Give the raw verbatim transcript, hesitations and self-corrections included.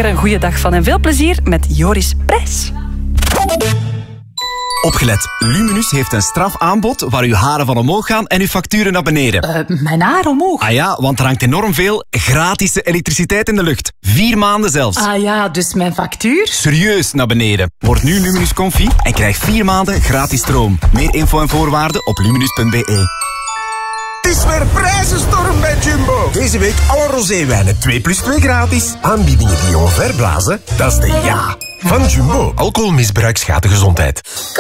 er een goede dag van. En veel plezier met Joris Prijs. Opgelet, Luminus heeft een strafaanbod waar uw haren van omhoog gaan en uw facturen naar beneden. Uh, mijn haar omhoog? Ah ja, want er hangt enorm veel gratis elektriciteit in de lucht. Vier maanden zelfs. Ah ja, dus mijn factuur? Serieus naar beneden. Word nu Luminus Comfy en krijg vier maanden gratis stroom. Meer info en voorwaarden op luminus punt be. Het is weer prijzenstorm bij Jumbo. Deze week alle roséwijnen twee plus twee gratis. Aanbiedingen die je omverblazen, dat is de ja van Jumbo. Alcoholmisbruik schaadt de gezondheid.